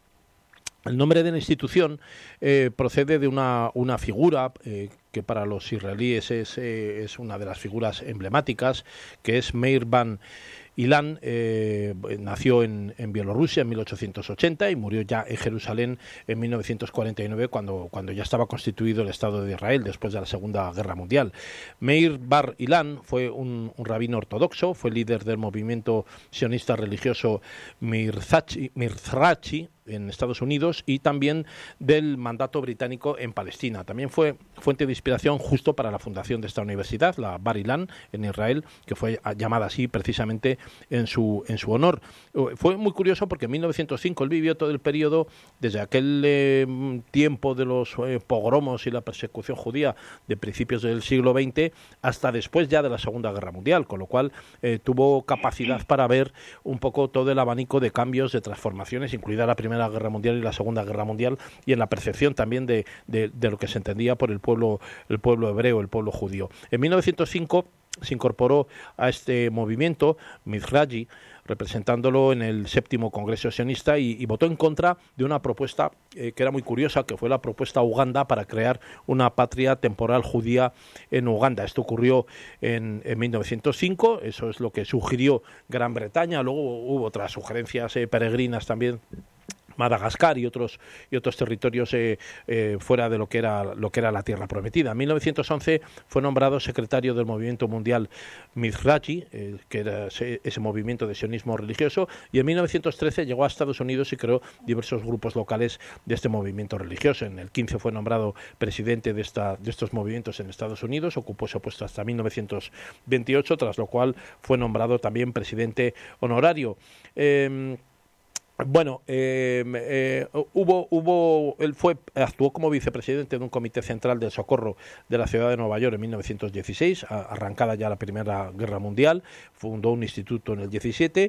El nombre de la institución eh, procede de una, una figura eh, que para los israelíes es, eh, es una de las figuras emblemáticas, que es Meir Ban Ilan. Eh, nació en, en Bielorrusia en mil ochocientos ochenta y murió ya en Jerusalén en mil novecientos cuarenta y nueve, cuando, cuando ya estaba constituido el Estado de Israel después de la Segunda Guerra Mundial. Meir Bar Ilan fue un, un rabino ortodoxo, fue líder del movimiento sionista religioso Mizrachi, Mizrachi en Estados Unidos y también del mandato británico en Palestina. También fue fuente de inspiración justo para la fundación de esta universidad, la Bar Ilan, en Israel, que fue llamada así precisamente en su en su honor. Fue muy curioso porque en mil novecientos cinco él vivió todo el periodo, desde aquel eh, tiempo de los eh, pogromos y la persecución judía de principios del siglo veinte hasta después ya de la Segunda Guerra Mundial, con lo cual eh, tuvo capacidad para ver un poco todo el abanico de cambios, de transformaciones, incluida la Primera Guerra Mundial y la Segunda Guerra Mundial, y en la percepción también de, de, de lo que se entendía por el pueblo, el pueblo hebreo, el pueblo judío. En mil novecientos cinco se incorporó a este movimiento Mizrachi, representándolo en el séptimo Congreso Sionista, y, y votó en contra de una propuesta eh, que era muy curiosa, que fue la propuesta Uganda para crear una patria temporal judía en Uganda. Esto ocurrió en, en mil novecientos cinco, eso es lo que sugirió Gran Bretaña. Luego hubo otras sugerencias eh, peregrinas también, Madagascar y otros y otros territorios eh, eh, fuera de lo que era lo que era la Tierra Prometida. En mil novecientos once fue nombrado secretario del movimiento mundial Mizrachi, eh, que era ese, ese movimiento de sionismo religioso, y en mil novecientos trece llegó a Estados Unidos y creó diversos grupos locales de este movimiento religioso. En el quince fue nombrado presidente de esta de estos movimientos en Estados Unidos, ocupó ese puesto hasta mil novecientos veintiocho, tras lo cual fue nombrado también presidente honorario. Eh, Bueno, eh, eh, hubo, hubo, él fue, actuó como vicepresidente de un comité central del socorro de la ciudad de Nueva York en mil novecientos dieciséis, a, arrancada ya la Primera Guerra Mundial, fundó un instituto en el diecisiete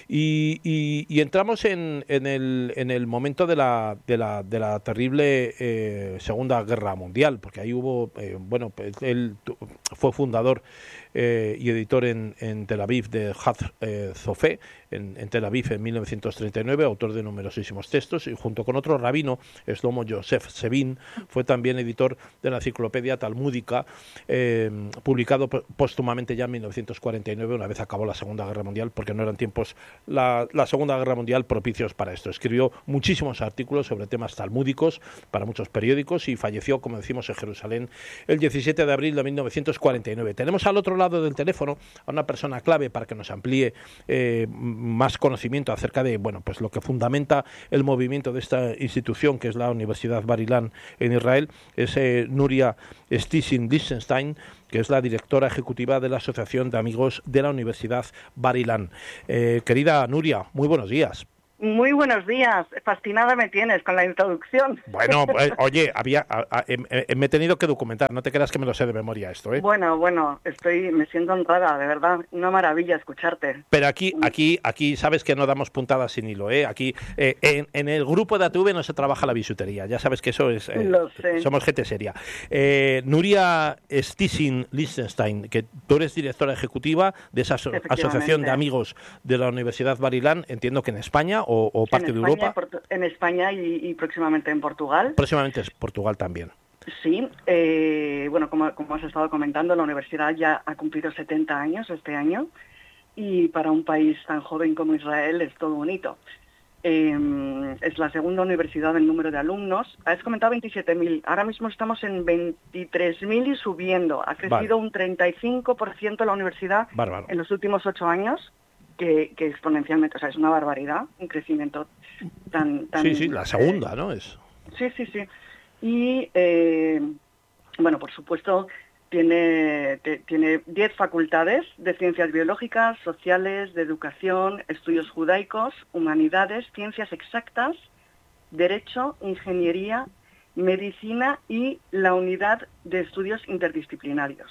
y, y, y entramos en, en, el, en el momento de la, de la, de la terrible eh, Segunda Guerra Mundial, porque ahí hubo, eh, bueno, él fue fundador eh, y editor en, en Tel Aviv de Hatz eh, Zofé, en, en Tel Aviv en mil novecientos treinta y nueve. diecinueve, autor de numerosísimos textos, y junto con otro rabino, Shlomo Yosef Sevin, fue también editor de la Enciclopedia Talmúdica, eh, publicado póstumamente ya en mil novecientos cuarenta y nueve, una vez acabó la Segunda Guerra Mundial, porque no eran tiempos la, la Segunda Guerra Mundial propicios para esto. Escribió muchísimos artículos sobre temas talmúdicos para muchos periódicos y falleció, como decimos, en Jerusalén el diecisiete de abril de mil novecientos cuarenta y nueve. Tenemos al otro lado del teléfono a una persona clave para que nos amplíe eh, más conocimiento acerca de, bueno, pues lo que fundamenta el movimiento de esta institución, que es la Universidad Bar Ilan en Israel. Es eh, Nuria Stissing-Lichtenstein, que es la directora ejecutiva de la Asociación de Amigos de la Universidad Bar Ilan. Eh, querida Nuria, muy buenos días. Muy buenos días, fascinada me tienes con la introducción. Bueno, pues, oye, había, a, a, eh, eh, me he tenido que documentar, no te creas que me lo sé de memoria esto, ¿eh? Bueno, bueno, estoy, me siento honrada, de verdad, una maravilla escucharte. Pero aquí, aquí, aquí, sabes que no damos puntadas sin hilo, ¿eh? Aquí, eh, en, en el grupo de A T V no se trabaja la bisutería, ya sabes que eso es, eh, lo sé. Somos gente seria. Eh, Nuria Stissing-Lichtenstein, que tú eres directora ejecutiva de esa aso asociación de amigos de la Universidad Bar Ilan, entiendo que en España, O, o parte en de España, Europa. En España y, y próximamente en Portugal. Próximamente es Portugal también. Sí, eh, bueno, como, como has estado comentando, la universidad ya ha cumplido setenta años este año y para un país tan joven como Israel es todo un hito. Eh, es la segunda universidad en número de alumnos. Has comentado veintisiete mil, ahora mismo estamos en veintitrés mil y subiendo. Ha crecido vale. un treinta y cinco por ciento la universidad Bárbaro. en los últimos ocho años. Que, que exponencialmente, o sea, es una barbaridad, un crecimiento tan... tan sí, sí, la segunda, eh, ¿no? es Sí, sí, sí. Y, eh, bueno, por supuesto, tiene te, tiene diez facultades de ciencias biológicas, sociales, de educación, estudios judaicos, humanidades, ciencias exactas, derecho, ingeniería, medicina y la unidad de estudios interdisciplinarios.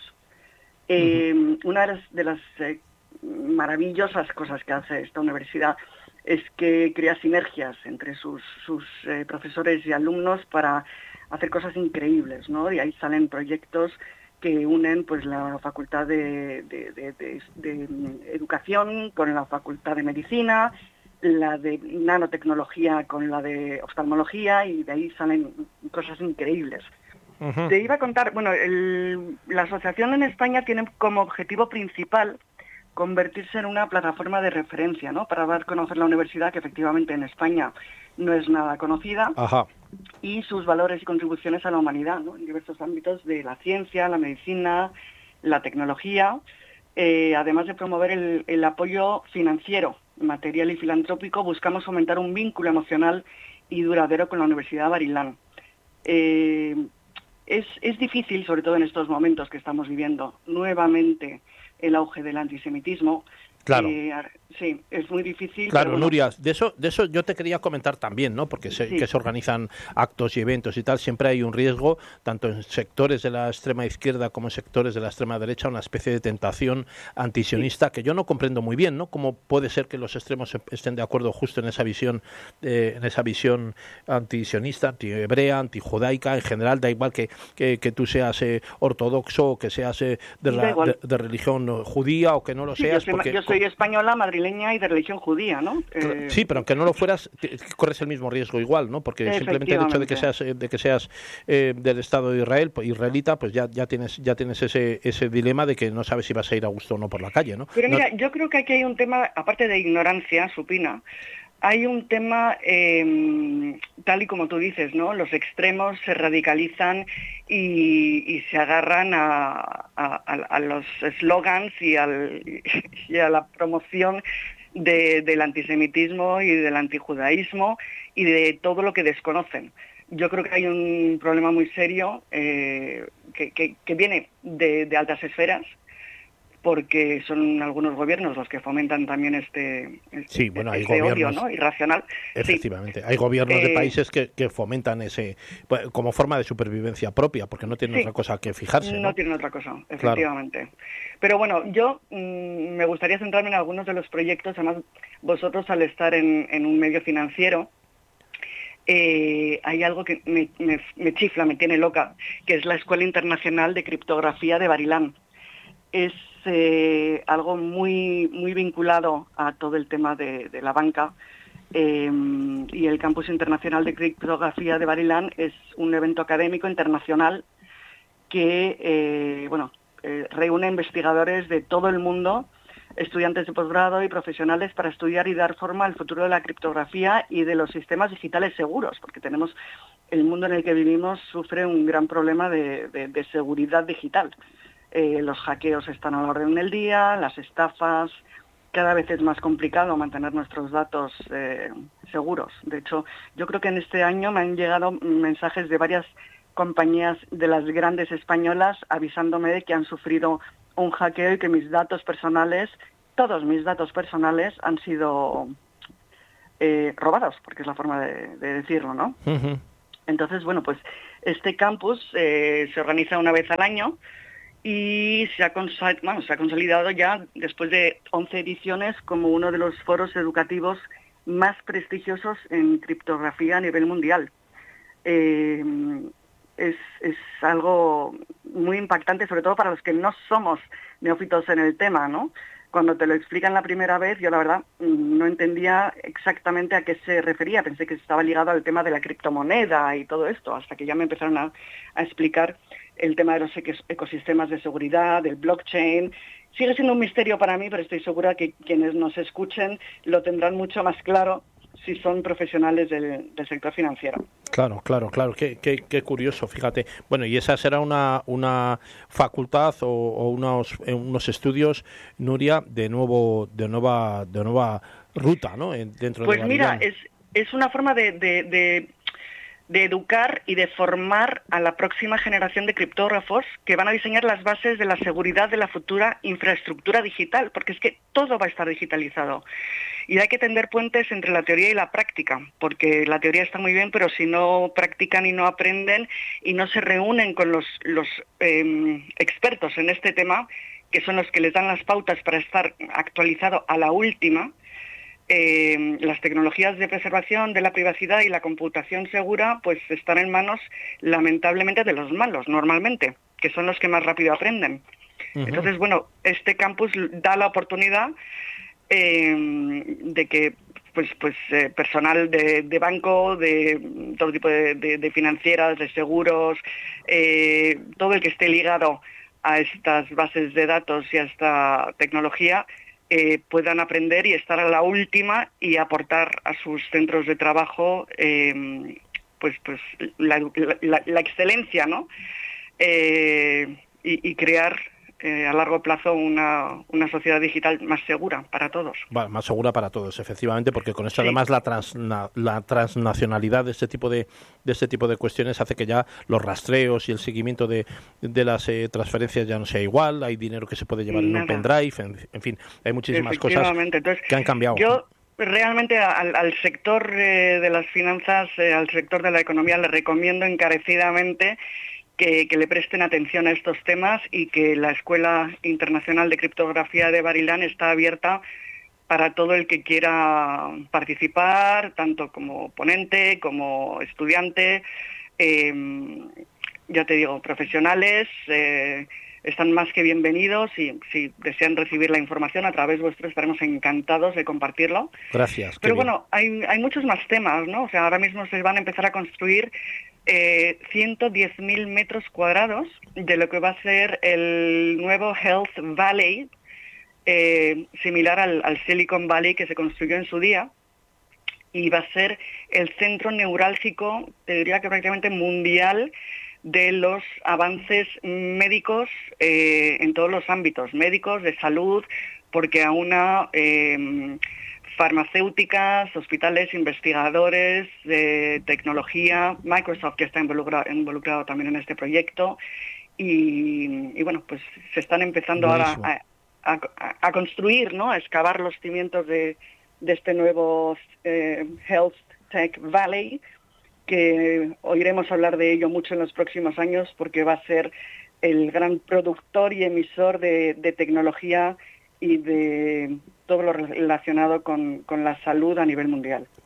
Eh, uh-huh. Una de las... De las eh, maravillosas cosas que hace esta universidad es que crea sinergias entre sus, sus eh, profesores y alumnos para hacer cosas increíbles, ¿no? Y ahí salen proyectos que unen pues la facultad de, de, de, de, de educación con la facultad de medicina, la de nanotecnología con la de oftalmología, y de ahí salen cosas increíbles. Uh-huh. Te iba a contar, bueno, el, la asociación en España tiene como objetivo principal convertirse en una plataforma de referencia, ¿no? Para dar a conocer la universidad, que efectivamente en España no es nada conocida, Ajá. y sus valores y contribuciones a la humanidad, ¿no? En diversos ámbitos de la ciencia, la medicina, la tecnología, eh, además de promover el, el apoyo financiero, material y filantrópico. Buscamos fomentar un vínculo emocional y duradero con la Universidad Bar Ilan. Eh, es, es difícil, sobre todo en estos momentos que estamos viviendo, nuevamente el auge del antisemitismo. Claro. Eh, sí, es muy difícil. Claro, bueno. Nuria, de eso, de eso yo te quería comentar también, ¿no? Porque se, sí. que se organizan actos y eventos y tal, siempre hay un riesgo, tanto en sectores de la extrema izquierda como en sectores de la extrema derecha, una especie de tentación antisionista sí. que yo no comprendo muy bien, ¿no? Cómo puede ser que los extremos estén de acuerdo justo en esa visión, eh, en esa visión antisionista, antihebrea, antijudaica, en general, da igual que, que, que tú seas eh, ortodoxo o que seas eh, de, la, de, de religión judía o que no lo sí, seas. Yo soy, porque, yo soy española, madrileña y de religión judía, ¿no? Eh, sí, pero aunque no lo fueras, te, corres el mismo riesgo igual, ¿no? Porque simplemente el hecho de que seas de que seas eh, del Estado de Israel, pues, israelita, pues ya ya tienes ya tienes ese ese dilema de que no sabes si vas a ir a gusto o no por la calle, ¿no? Pero mira, no... yo creo que aquí hay un tema, aparte de ignorancia supina, hay un tema, eh, tal y como tú dices, ¿no? Los extremos se radicalizan y, y se agarran a, a, a los eslogans y, al, y a la promoción de, del antisemitismo y del antijudaísmo y de todo lo que desconocen. Yo creo que hay un problema muy serio eh, que, que, que viene de, de altas esferas, porque son algunos gobiernos los que fomentan también este, este, sí, bueno, hay este gobiernos, odio, ¿no? irracional. Efectivamente, sí. hay gobiernos eh, de países que, que fomentan ese como forma de supervivencia propia, porque no tienen sí, otra cosa que fijarse. No, no tienen otra cosa, efectivamente. Claro. Pero bueno, yo mmm, me gustaría centrarme en algunos de los proyectos. Además, vosotros al estar en, en un medio financiero, Eh, hay algo que me, me, me chifla, me tiene loca, que es la Escuela Internacional de Criptografía de Bar Ilan. Es eh, algo muy muy vinculado a todo el tema de, de la banca Eh, y el Campus Internacional de Criptografía de Barilán es un evento académico internacional que eh, bueno, eh, reúne investigadores de todo el mundo, estudiantes de posgrado y profesionales para estudiar y dar forma al futuro de la criptografía y de los sistemas digitales seguros, porque tenemos el mundo en el que vivimos sufre un gran problema de, de, de seguridad digital. Eh, los hackeos están a la orden del día, las estafas, cada vez es más complicado mantener nuestros datos eh, seguros. De hecho, yo creo que en este año me han llegado mensajes de varias compañías de las grandes españolas avisándome de que han sufrido un hackeo y que mis datos personales, todos mis datos personales han sido eh, robados, porque es la forma de, de decirlo, ¿no? Uh-huh. Entonces, bueno, pues este campus eh, se organiza una vez al año y se ha, consa- bueno, se ha consolidado ya después de once ediciones como uno de los foros educativos más prestigiosos en criptografía a nivel mundial. Eh, es, es algo muy impactante, sobre todo para los que no somos neófitos en el tema, ¿no? Cuando te lo explican la primera vez, yo la verdad no entendía exactamente a qué se refería. Pensé que estaba ligado al tema de la criptomoneda y todo esto, hasta que ya me empezaron a, a explicar el tema de los ecosistemas de seguridad, del blockchain. Sigue siendo un misterio para mí, pero estoy segura que quienes nos escuchen lo tendrán mucho más claro si son profesionales del, del sector financiero. Claro, claro, claro. Qué, qué, qué curioso, fíjate. Bueno, y esa será una, una facultad o, o unos, unos estudios, Nuria, de nuevo, de nueva, de nueva ruta, ¿no? Dentro pues de mira, es, es una forma de, de, de, de educar y de formar a la próxima generación de criptógrafos que van a diseñar las bases de la seguridad de la futura infraestructura digital, porque es que todo va a estar digitalizado. Y hay que tender puentes entre la teoría y la práctica, porque la teoría está muy bien, pero si no practican y no aprenden y no se reúnen con los, los eh, expertos en este tema, que son los que les dan las pautas para estar actualizado a la última, eh, las tecnologías de preservación de la privacidad y la computación segura pues están en manos, lamentablemente, de los malos, normalmente, que son los que más rápido aprenden. Uh-huh. Entonces, bueno, este campus da la oportunidad Eh, de que pues pues eh, personal de, de banco, de todo tipo de, de, de financieras, de seguros, eh, todo el que esté ligado a estas bases de datos y a esta tecnología eh, puedan aprender y estar a la última y aportar a sus centros de trabajo eh, pues pues la, la, la excelencia, ¿no? Eh, y, y crear Eh, a largo plazo una, una sociedad digital más segura para todos. Vale, más segura para todos, efectivamente, porque con esto sí. además la, transna, la transnacionalidad de este tipo de de este tipo de cuestiones hace que ya los rastreos y el seguimiento de, de las eh, transferencias ya no sea igual, hay dinero que se puede llevar Nada. en un pendrive, en, en fin, hay muchísimas cosas Entonces, que han cambiado. Yo realmente al, al sector eh, de las finanzas, eh, al sector de la economía, le recomiendo encarecidamente Que, que le presten atención a estos temas y que la Escuela Internacional de Criptografía de Barilán está abierta para todo el que quiera participar, tanto como ponente, como estudiante, eh, ya te digo, profesionales, eh, están más que bienvenidos y si desean recibir la información a través vuestro estaremos encantados de compartirlo. Gracias. Pero bueno, hay, hay muchos más temas, ¿no? O sea, ahora mismo se van a empezar a construir Eh, ciento diez mil metros cuadrados de lo que va a ser el nuevo Health Valley, eh, similar al, al Silicon Valley que se construyó en su día, y va a ser el centro neurálgico, te diría que prácticamente mundial, de los avances médicos eh, en todos los ámbitos, médicos, de salud, porque a una... Eh, farmacéuticas, hospitales, investigadores, de tecnología, Microsoft que está involucrado, involucrado también en este proyecto y, y bueno, pues se están empezando Buenísimo. ahora a, a, a construir, ¿no? A excavar los cimientos de, de este nuevo eh, Health Tech Valley, que oiremos hablar de ello mucho en los próximos años porque va a ser el gran productor y emisor de, de tecnología y de todo lo relacionado con, con la salud a nivel mundial.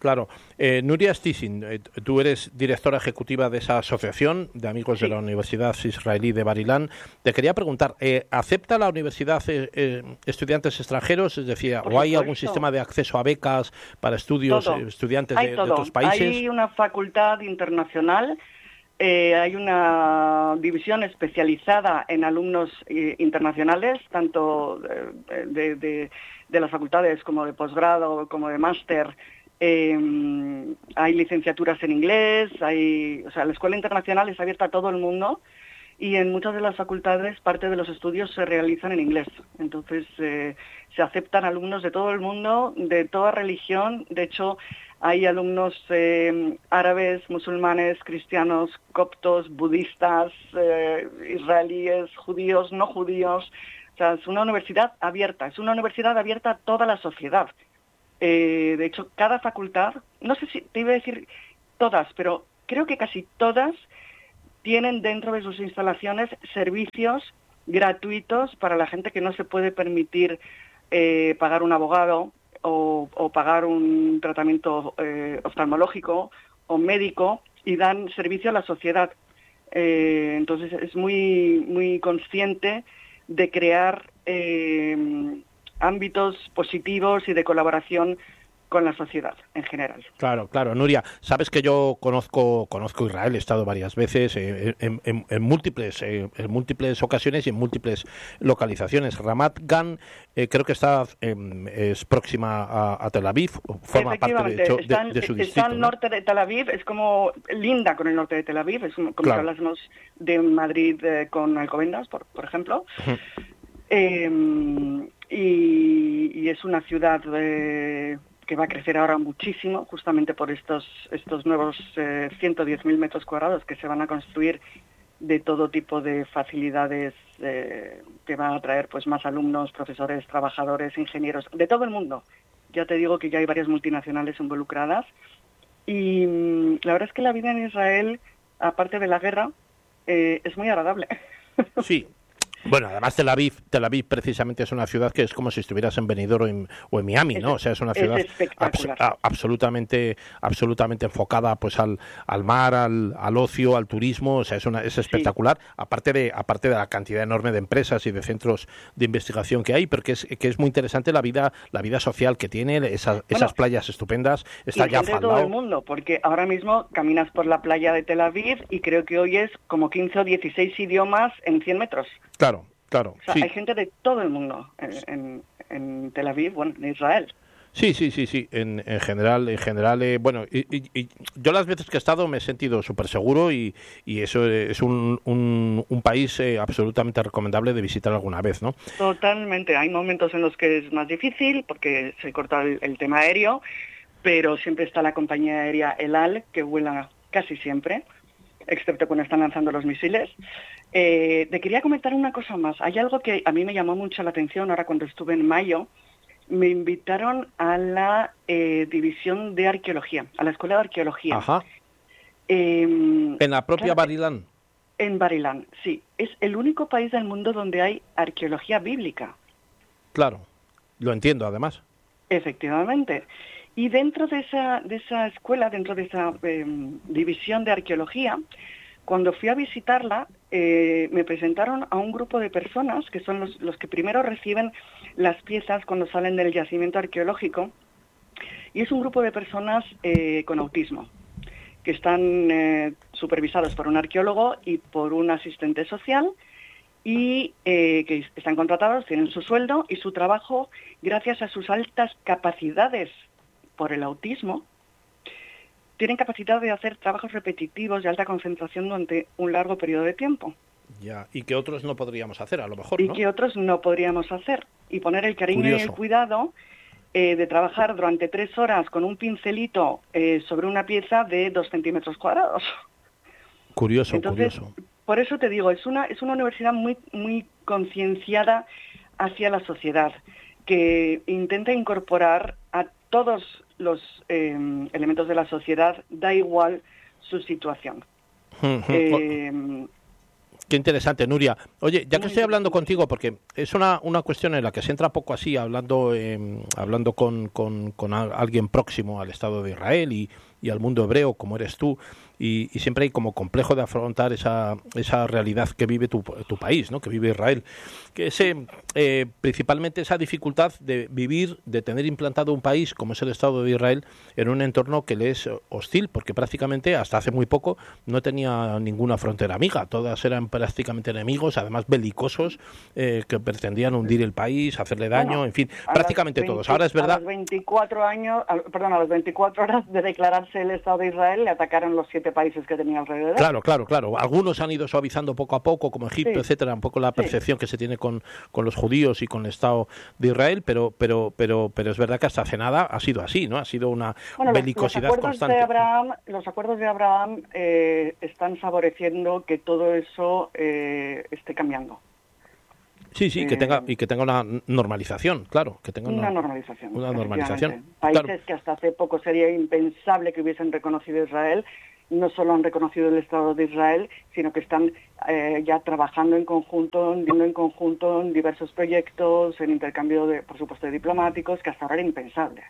Claro. Eh, Nuria Stissin, eh, tú eres directora ejecutiva de esa asociación de amigos sí. de la Universidad Israelí de Bar-Ilan. Te quería preguntar, eh, ¿acepta la universidad eh, eh, estudiantes extranjeros? Es decir, ¿o hay algún sistema de acceso a becas para estudios eh, estudiantes de, de otros países? Hay una facultad internacional, eh, hay una división especializada en alumnos eh, internacionales, tanto de, de, de, de las facultades como de posgrado, como de máster. Eh, hay licenciaturas en inglés, hay, o sea, la escuela internacional es abierta a todo el mundo y en muchas de las facultades parte de los estudios se realizan en inglés. Entonces eh, se aceptan alumnos de todo el mundo, de toda religión. De hecho, hay alumnos eh, árabes, musulmanes, cristianos, coptos, budistas, eh, israelíes, judíos, no judíos. O sea, es una universidad abierta, es una universidad abierta a toda la sociedad. Eh, de hecho, cada facultad, no sé si te iba a decir todas, pero creo que casi todas tienen dentro de sus instalaciones servicios gratuitos para la gente que no se puede permitir eh, pagar un abogado o, o pagar un tratamiento eh, oftalmológico o médico, y dan servicio a la sociedad. Eh, entonces es muy, muy consciente de crear eh, ámbitos positivos y de colaboración con la sociedad en general. Claro, claro. Nuria, sabes que yo conozco conozco Israel, he estado varias veces eh, en, en, en múltiples eh, en múltiples ocasiones y en múltiples localizaciones. Ramat Gan eh, creo que está eh, es próxima a, a Tel Aviv, forma parte de, hecho, está, de, de su está distrito. Está al ¿no? norte de Tel Aviv, es como linda con el norte de Tel Aviv, es como claro. si hablásemos de Madrid eh, con Alcobendas, por, por ejemplo. Uh-huh. eh, y, y es una ciudad de que va a crecer ahora muchísimo, justamente por estos estos nuevos eh, ciento diez mil metros cuadrados que se van a construir de todo tipo de facilidades eh, que van a traer pues más alumnos, profesores, trabajadores, ingenieros, de todo el mundo. Ya te digo que ya hay varias multinacionales involucradas y mmm, la verdad es que la vida en Israel, aparte de la guerra, eh, es muy agradable. Sí. Bueno, además Tel Aviv, Tel Aviv precisamente es una ciudad que es como si estuvieras en Benidorm o en, o en Miami, ¿no? O sea, es una ciudad abs a, absolutamente absolutamente enfocada pues al, al mar, al, al ocio, al turismo, o sea, es una es espectacular, sí. aparte de aparte de la cantidad enorme de empresas y de centros de investigación que hay, pero que es que es muy interesante la vida la vida social que tiene, esas, bueno, esas playas estupendas, está ya de todo el mundo, porque ahora mismo caminas por la playa de Tel Aviv y creo que hoy es como quince o dieciséis idiomas en cien metros. Claro. Claro, o sea, sí. Hay gente de todo el mundo en, en, en Tel Aviv, bueno, en Israel. Sí, sí, sí, sí. En, en general, en general, eh, bueno, y, y, y yo las veces que he estado me he sentido súper seguro y, y eso es un, un, un país eh, absolutamente recomendable de visitar alguna vez, ¿no? Totalmente. Hay momentos en los que es más difícil porque se corta el, el tema aéreo, pero siempre está la compañía aérea El Al, que vuela casi siempre, excepto cuando están lanzando los misiles. Eh, te quería comentar una cosa más. Hay algo que a mí me llamó mucho la atención ahora cuando estuve en mayo. Me invitaron a la eh, división de arqueología, a la escuela de arqueología. Ajá. Eh, ¿En la propia claro, Bar-Ilan? En Bar-Ilan, sí. Es el único país del mundo donde hay arqueología bíblica. Claro, lo entiendo además. Efectivamente. Y dentro de esa, de esa escuela, dentro de esa eh, división de arqueología, cuando fui a visitarla, eh, me presentaron a un grupo de personas que son los, los que primero reciben las piezas cuando salen del yacimiento arqueológico. Y es un grupo de personas eh, con autismo, que están eh, supervisados por un arqueólogo y por un asistente social, y eh, que están contratados, tienen su sueldo y su trabajo, gracias a sus altas capacidades por el autismo, tienen capacidad de hacer trabajos repetitivos de alta concentración durante un largo periodo de tiempo. Ya, y que otros no podríamos hacer, a lo mejor, y ¿no? Y que otros no podríamos hacer. Y poner el cariño Curioso. y el cuidado eh, de trabajar durante tres horas con un pincelito eh, sobre una pieza de dos centímetros cuadrados. Curioso, Entonces, curioso. Por eso te digo, es una, es una universidad muy, muy concienciada hacia la sociedad, que intenta incorporar a todos los eh, elementos de la sociedad, da igual su situación. eh, qué interesante, Nuria. Oye, ya que Muy estoy hablando contigo, porque es una, una cuestión en la que se entra poco así, hablando eh, hablando con, con, con a- alguien próximo al Estado de Israel y, y al mundo hebreo, como eres tú, y, y siempre hay como complejo de afrontar esa, esa realidad que vive tu, tu país, ¿no? Que vive Israel, que es eh, eh, principalmente esa dificultad de vivir, de tener implantado un país como es el Estado de Israel en un entorno que le es hostil, porque prácticamente hasta hace muy poco no tenía ninguna frontera amiga, todas eran prácticamente enemigos, además belicosos, eh, que pretendían hundir el país, hacerle daño, Bueno, en fin, a prácticamente las todos. veinte Ahora es A verdad. los veinticuatro años, a- perdón, a las veinticuatro horas de declararse el Estado de Israel, le atacaron los siete países que tenía alrededor. Claro, claro, claro. Algunos han ido suavizando poco a poco, como Egipto, Sí. etcétera, un poco la Sí. percepción que se tiene con, con los judíos y con el Estado de Israel, pero, pero, pero, pero es verdad que hasta hace nada ha sido así, ¿no? Ha sido una Bueno, los, los belicosidad acuerdos constante. de Abraham, los acuerdos de Abraham eh, están favoreciendo que todo eso eh, esté cambiando. Sí, sí, que eh, tenga y que tenga una normalización, claro, que tenga Una una, normalización. una normalización. efectivamente. Países Claro. que hasta hace poco sería impensable que hubiesen reconocido a Israel, no solo han reconocido el Estado de Israel, sino que están eh, ya trabajando en conjunto, viendo en conjunto en diversos proyectos, en intercambio, de, por supuesto, de diplomáticos, que hasta ahora era impensable.